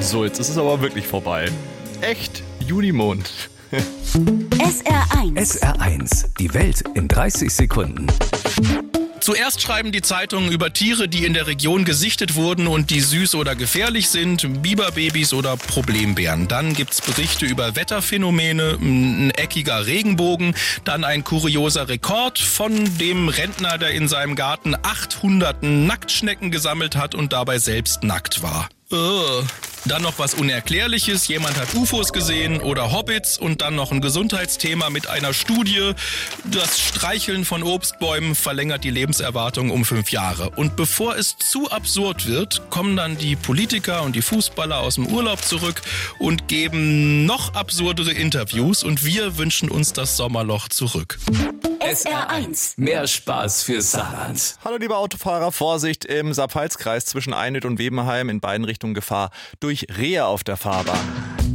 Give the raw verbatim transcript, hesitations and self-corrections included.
So, jetzt ist es aber wirklich vorbei. Echt Junimond. S R eins. S R eins, die Welt in dreißig Sekunden. Zuerst schreiben die Zeitungen über Tiere, die in der Region gesichtet wurden und die süß oder gefährlich sind, Biberbabys oder Problembären. Dann gibt's Berichte über Wetterphänomene, ein eckiger Regenbogen, dann ein kurioser Rekord von dem Rentner, der in seinem Garten achthundert Nacktschnecken gesammelt hat und dabei selbst nackt war. Uh. Dann noch was Unerklärliches, jemand hat U F Os gesehen oder Hobbits und dann noch ein Gesundheitsthema mit einer Studie. Das Streicheln von Obstbäumen verlängert die Lebenserwartung um fünf Jahre. Und bevor es zu absurd wird, kommen dann die Politiker und die Fußballer aus dem Urlaub zurück und geben noch absurdere Interviews und wir wünschen uns das Sommerloch zurück. S R eins. Mehr Spaß fürs Saarland. Hallo liebe Autofahrer, Vorsicht im Saar-Pfalz-Kreis zwischen Einöd und Webenheim, in beiden Richtungen Gefahr durch Rehe auf der Fahrbahn.